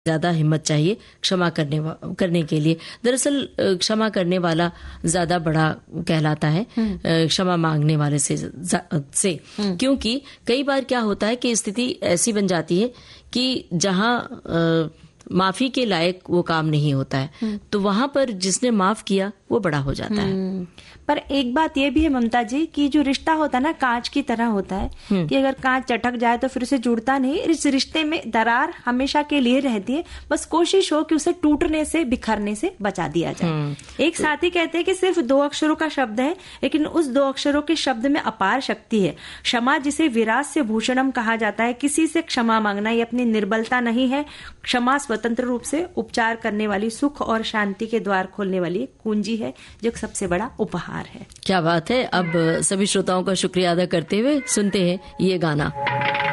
ज्यादा हिम्मत चाहिए क्षमा करने के लिए। दरअसल क्षमा करने वाला ज्यादा बड़ा कहलाता है क्षमा मांगने वाले से क्योंकि कई बार क्या होता है कि स्थिति ऐसी बन जाती है कि जहां माफी के लायक वो काम नहीं होता है, तो वहां पर जिसने माफ किया वो बड़ा हो जाता है। पर एक बात ये भी है ममता जी कि जो रिश्ता होता है ना कांच की तरह होता है कि अगर कांच चटक जाए तो फिर उसे जुड़ता नहीं। इस रिश्ते में दरार हमेशा के लिए रहती है, बस कोशिश हो कि उसे टूटने से बिखरने से बचा दिया जाए। एक साथी कहते हैं कि सिर्फ 2 अक्षरों का शब्द है, लेकिन उस 2 अक्षरों के शब्द में अपार शक्ति है। क्षमा, जिसे विरास्य भूषणम कहा जाता है, किसी से क्षमा मांगना ये अपनी निर्बलता नहीं है। क्षमा स्वतंत्र रूप से उपचार करने वाली, सुख और शांति के द्वार खोलने वाली कुंजी है, जो सबसे बड़ा उपहार है। क्या बात है। अब सभी श्रोताओं का शुक्रिया अदा करते हुए सुनते हैं ये गाना।